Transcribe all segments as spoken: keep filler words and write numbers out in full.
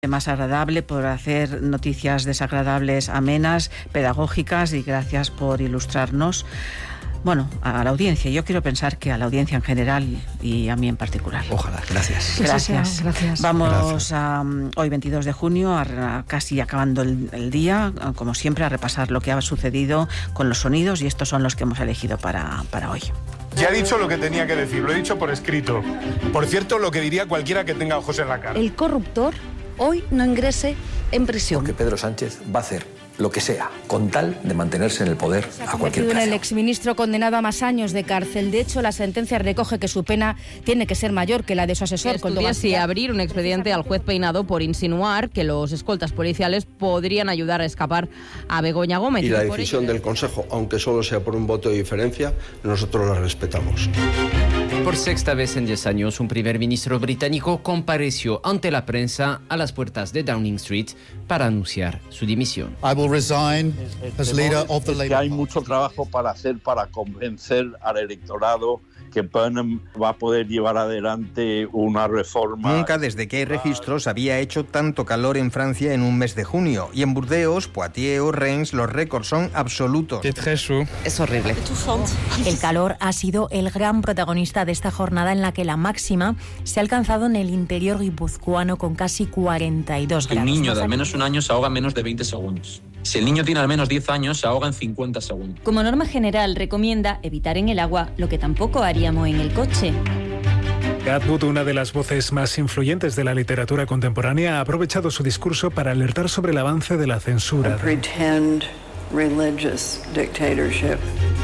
más agradable, por hacer noticias desagradables amenas, pedagógicas, y gracias por ilustrarnos. Bueno, a la audiencia. Yo quiero pensar que a la audiencia en general y a mí en particular. Ojalá, gracias. Gracias. Gracias. Vamos Gracias. a hoy veintidós de junio, a, a casi acabando el, el día, como siempre, a repasar lo que ha sucedido con los sonidos, y estos son los que hemos elegido para, para hoy. Ya he dicho lo que tenía que decir, lo he dicho por escrito. Por cierto, lo que diría cualquiera que tenga ojos en la cara. El corruptor hoy no ingrese en prisión. Porque Pedro Sánchez va a hacer lo que sea, con tal de mantenerse en el poder a cualquier en precio. el exministro condenado a más años de cárcel. De hecho, la sentencia recoge que su pena tiene que ser mayor que la de su asesor. Estudia si abrir un expediente al juez Peinado por insinuar que los escoltas policiales podrían ayudar a escapar a Begoña Gómez. Y la decisión del Consejo, aunque solo sea por un voto de diferencia, nosotros la respetamos. Por sexta vez en diez años, un primer ministro británico compareció ante la prensa a las puertas de Downing Street para anunciar su dimisión. I will resign as leader of the Es que hay mucho trabajo para hacer para convencer al electorado que Burnham va a poder llevar adelante una reforma. Nunca desde que hay registros había hecho tanto calor en Francia en un mes de junio. Y en Burdeos, Poitiers o Reims los récords son absolutos. Es horrible. El calor ha sido el gran protagonista de esta jornada, en la que la máxima se ha alcanzado en el interior guipuzcoano con casi cuarenta y dos grados. Un niño de al menos un año se ahoga en menos de veinte segundos. Si el niño tiene al menos diez años, se ahoga en cincuenta segundos. Como norma general, recomienda evitar en el agua lo que tampoco haríamos en el coche. Atwood, una de las voces más influyentes de la literatura contemporánea, ha aprovechado su discurso para alertar sobre el avance de la censura. Pretend religious dictatorship.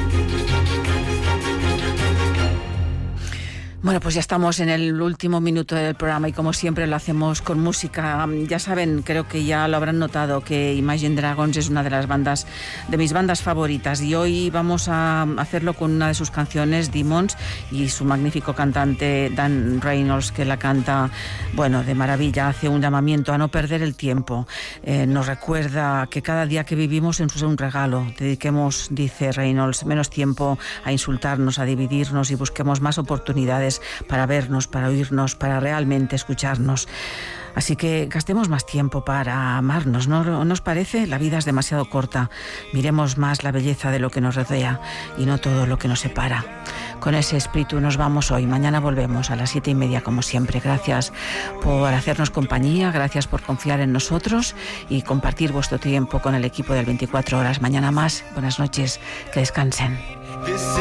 Bueno, pues ya estamos en el último minuto del programa y como siempre lo hacemos con música. Ya saben, creo que ya lo habrán notado, que Imagine Dragons es una de las bandas, de mis bandas favoritas, y hoy vamos a hacerlo con una de sus canciones, Demons, y su magnífico cantante Dan Reynolds, que la canta, bueno, de maravilla. Hace un llamamiento a no perder el tiempo. Eh, nos recuerda que cada día que vivimos es un regalo. Dediquemos, dice Reynolds, menos tiempo a insultarnos, a dividirnos, y busquemos más oportunidades para vernos, para oírnos, para realmente escucharnos. Así que gastemos más tiempo para amarnos, ¿no nos parece? La vida es demasiado corta. Miremos más la belleza de lo que nos rodea y no todo lo que nos separa. Con ese espíritu nos vamos hoy. Mañana volvemos a las siete y media, como siempre. Gracias por hacernos compañía, gracias por confiar en nosotros y compartir vuestro tiempo con el equipo del veinticuatro horas. Mañana más. Buenas noches, que descansen.